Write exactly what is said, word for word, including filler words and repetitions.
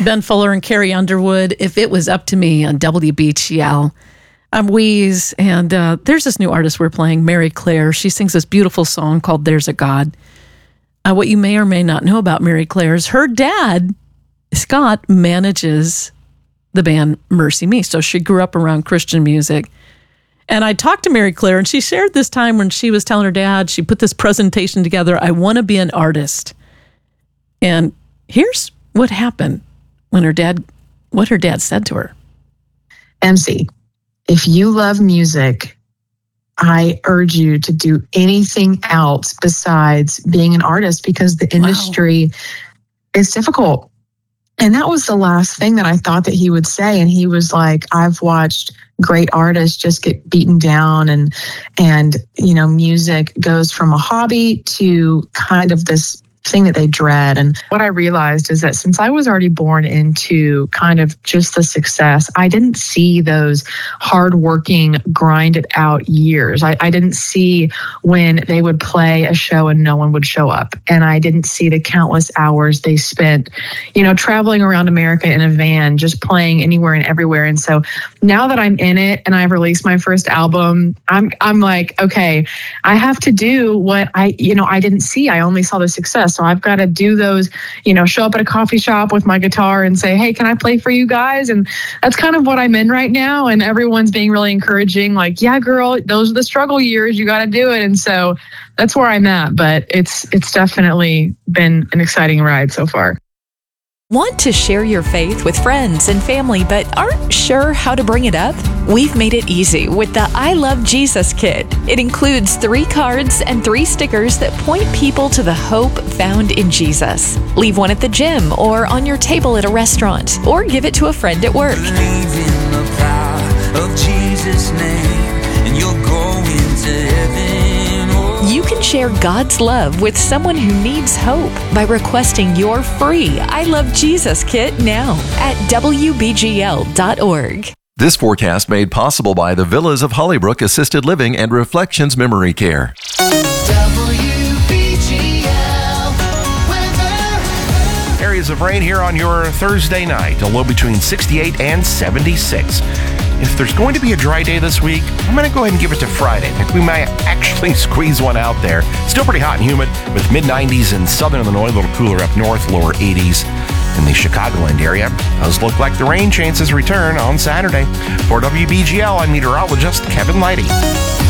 Ben Fuller and Carrie Underwood, If It Was Up to Me on W B G L. I'm Wheeze, and uh, there's this new artist we're playing, Mary Claire. She sings this beautiful song called There's a God. Uh, what you may or may not know about Mary Claire is her dad, Scott, manages the band Mercy Me. So she grew up around Christian music. And I talked to Mary Claire, and she shared this time when she was telling her dad, she put this presentation together, I want to be an artist. And here's what happened when her dad, what her dad said to her. M C, if you love music, I urge you to do anything else besides being an artist, because the industry wow. is difficult. And that was the last thing that I thought that he would say. And he was like, I've watched great artists just get beaten down, and, and, you know, music goes from a hobby to kind of this thing that they dread. And what I realized is that since I was already born into kind of just the success, I didn't see those hardworking, grinded out years. I, I didn't see when they would play a show and no one would show up. And I didn't see the countless hours they spent, you know, traveling around America in a van, just playing anywhere and everywhere. And so now that I'm in it and I've released my first album, I'm I'm like, okay, I have to do what I, you know, I didn't see. I only saw the success. So I've got to do those, you know, show up at a coffee shop with my guitar and say, hey, can I play for you guys? And that's kind of what I'm in right now. And everyone's being really encouraging, like, yeah, girl, those are the struggle years. You got to do it. And so that's where I'm at. But it's it's definitely been an exciting ride so far. Want to share your faith with friends and family, but aren't sure how to bring it up? We've made it easy with the I Love Jesus Kit. It includes three cards and three stickers that point people to the hope found in Jesus. Leave one at the gym or on your table at a restaurant, or give it to a friend at work. Believe in the power of Jesus' name, and you're going to heaven. You can share God's love with someone who needs hope by requesting your free I Love Jesus Kit now at W B G L dot org. This forecast made possible by the Villas of Hollybrook Assisted Living and Reflections Memory Care. W B G L weather. Areas of rain here on your Thursday night, a low between sixty-eight and seventy-six. If there's going to be a dry day this week, I'm going to go ahead and give it to Friday. I think we might actually squeeze one out there. Still pretty hot and humid with mid nineties in southern Illinois, a little cooler up north, lower eighties in the Chicagoland area. Does look like the rain chances return on Saturday. For W B G L, I'm meteorologist Kevin Leidy.